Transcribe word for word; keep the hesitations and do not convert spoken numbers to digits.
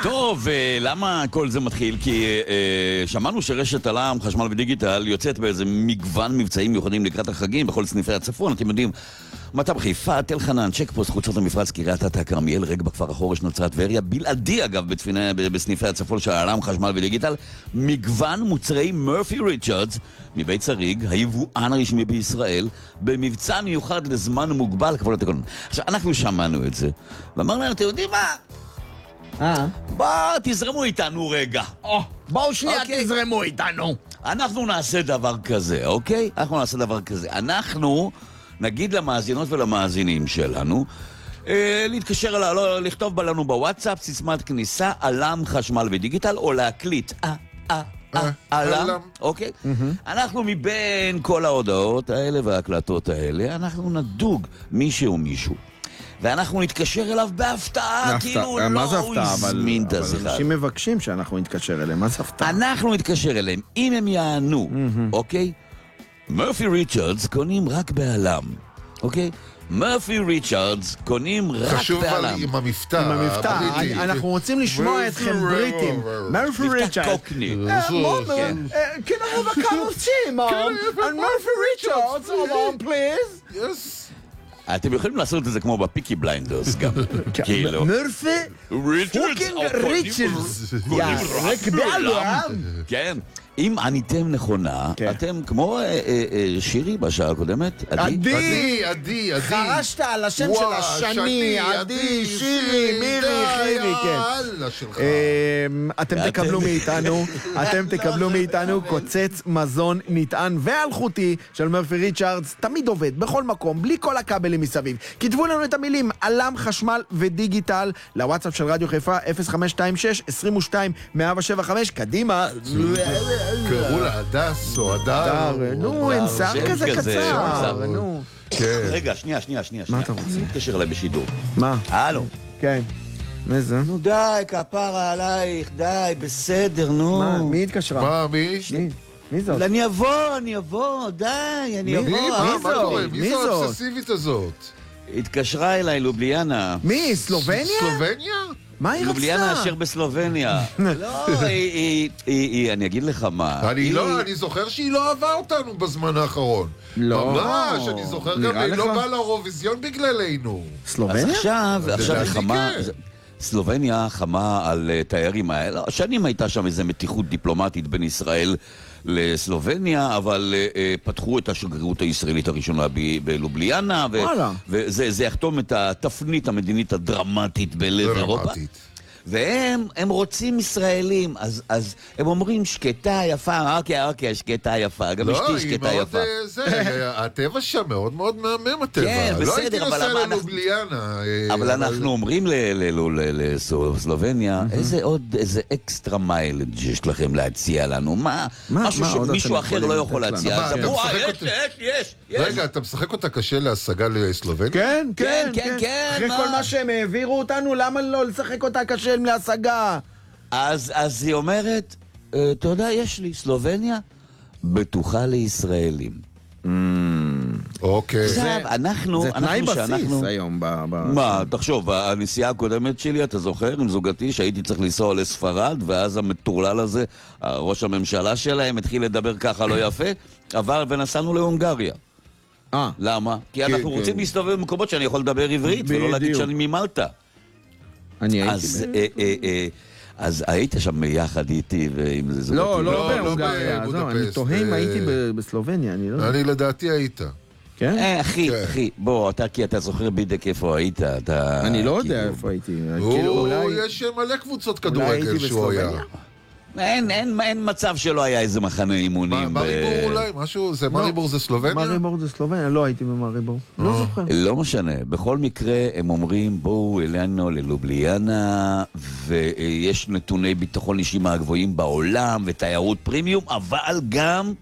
טוב, למה כל זה מתחיל? כי שמענו שרשת אלם, חשמל ודיגיטל יוצאת באיזה מגוון מבצעים מיוחדים לקראת החגים בכל סניפי הצפון. אתם יודעים, מטב חיפה, תל חנן, צ'קפוסט, חוצות המפרץ, קריית אתא, כרמיאל, רגע בכפר החורש, נצרת טבריה, בלעדי אגב בסניפי הצפון של אלם, חשמל ודיגיטל, מגוון מוצרי מרפי ריצ'רדס מבית שריג, היבואן הרשמי בישראל, במבצע מיוחד לזמן מוגבל. עכשיו, אנחנו שמענו את זה ואמרנו להם, אתם יודעים מה? אה? בואו, תזרמו איתנו רגע. בואו שנייה, תזרמו איתנו. אנחנו נעשה דבר כזה, אוקיי? אנחנו נעשה דבר כזה. אנחנו נגיד למאזינות ולמאזינים שלנו, אה, להתקשר אליו, לא, לכתוב לנו בוואטסאפ, סיסמת כניסה, אלם, חשמל ודיגיטל, או להקליט, אה, אה, אה, אלם, אוקיי? אנחנו מבין כל ההודעות האלה וההקלטות האלה, אנחנו נדוג מישהו מישהו. ואנחנו נתקשר אליו בהפתעה, כאילו לא הוא הזמין את השיחה. אבל אנשים מבקשים שאנחנו נתקשר אליהם, מה זה הפתעה? אנחנו נתקשר אליהם, אם הם יענו, אוקיי? מרפי ריצ'רדס קונים רק באלם, אוקיי? מרפי ריצ'רדס קונים רק חשוב באלם. עם המבטא. עם המבטא, אנחנו רוצים לשמוע אתכם בריטים. מרפי מבטא ריצ'רדס. קוקני. Can I have a cup of tea, mom? And Murphy Richards, along, please. Yes. אתם יכולים לעשות את זה כמו בפיקי בליינדרס גם. כאילו. מרפי פוקינג ריצ'רדס. יא, רק באלם. כן. אם עניתם נכונה, אתם כמו שירי בשעה הקודמת, עדי? עדי, עדי, עדי. חרשת על השם של השני, עדי, שירי, מירי, חירי, כן. אתם תקבלו מאיתנו, אתם תקבלו מאיתנו קוצץ מזון נטען ואלחוטי של מרפי ריצ'רדס, תמיד עובד, בכל מקום, בלי כל הכבלים מסביב. כתבו לנו את המילים, אלם, חשמל ודיגיטל, לוואטסאפ של רדיו חיפה, אפס חמש שתיים שש עשרים ושתיים מאה שבע חמש, קדימה. קראו לה הדס או הדר. נו, אין שר כזה קצר. נו. רגע, שנייה, שנייה, שנייה. מה אתה רוצה? תתקשר אליי בשידור. מה? הלו. כן. מי זה? נו די, כפרה עלייך, די, בסדר, נו. מה? מי התקשרה? מה, מי? מי? מי זאת? אני אבוא, אני אבוא, די, אני אבוא. מי? מה? מה קורה? מי מי זו זאת? האובססיבית הזאת? התקשרה אליי לובליאנה. מי? סלובניה? סלובניה? מה היא לובליאנה רצתה? אשר בסלובניה. לא, היא, היא, אני אגיד לך מה. אני לא, אני זוכר שהיא לא אהבה אותנו בזמן האחרון. לא. ממש, אני זוכר גם, היא לא באה לאירוויזיון בגללנו. סלובניה? אז עכשיו, עכשיו היא לדעתי חמה, כן. סלובניה חמה על תיירים האלה. שנים הייתה שם איזו מתיחות דיפלומטית בין ישראל לסלובניה, אבל uh, פתחו את השגרירות הישראלית הראשונה ב- בלובליאנה, ו- וזה זה יחתום את התפנית המדינית הדרמטית בלב אירופה. והם הם רוצים ישראלים, אז, אז הם אומרים שקטה יפה, אוקיי, אוקיי, שקטה יפה, גם אשתי שקטה יפה. לא, היא מאוד, זה, הטבע שם מאוד מאוד מהמם הטבע. כן, בסדר, לא הייתי אבל נוסע אנחנו- ללובליאנה. אבל אנחנו אומרים לסלובניה, איזה עוד, איזה אקסטרה מיילג' יש לכם להציע לנו? מה? מה, משהו מה עוד שמישהו אתם אחר יכולים לא לתת יכול לנו? להציע. מה, אז אתה אמרו, משחק "אה, אותי?" יש, יש, יש. רגע, אתה משחק אותה קשה להשגה לסלובניה? כן, כן, כן, כן. כן, אחרי מה? כל מה שהם העבירו אותנו, למה לא לשחק אותה קשה להשגה? אז, אז היא אומרת, "אה, אתה יודע, יש לי סלובניה בטוחה לישראלים. אוקיי. עכשיו, אנחנו, זה תנאי אנחנו בסיס שאנחנו... היום. ב- ב- מה, תחשוב, הנסיעה הקודמת שלי, אתה זוכר, עם זוגתי, שהייתי צריך לנסוע לספרד, ואז המטורלל הזה, ראש הממשלה שלהם, התחיל לדבר ככה לא יפה, עבר ונסענו להונגריה. אה, למה? כי אנחנו כן. רוצים להסתובב במקומות שאני יכול לדבר עברית, ולא להגיד בדיוק. שאני ממלטה. אני הייתי... אז, אה, אה, אה, אז היית שם ביחד איתי ועם זה זוגתי. לא, לא לא, לא בהונגריה. בבודפסט, לא, אני תוהה אם אה, הייתי ב- בסלובניה, אני לא... אני לדעתי היית. כן? אה, אחי, כן. אחי, בוא, אתה, כי אתה זוכר בדיוק איפה היית, אתה... אני לא יודע כאילו, איפה הייתי. הוא, כאילו, אולי... יש מלא קבוצות אולי כדורגל הייתי שהוא היה. בסלובניה? אין, אין, אין מצב שלא היה איזה מחנה מה, אימונים. ב- מריבור אולי? משהו? זה מריבור זה סלובניה? מריבור זה סלובניה? לא הייתי במריבור. לא זוכר. לא משנה, בכל מקרה הם אומרים בואו אלינו ללובליאנה ויש נתוני ביטחון אישי מהגבוהים בעולם ותיירות פרימיום, אבל גם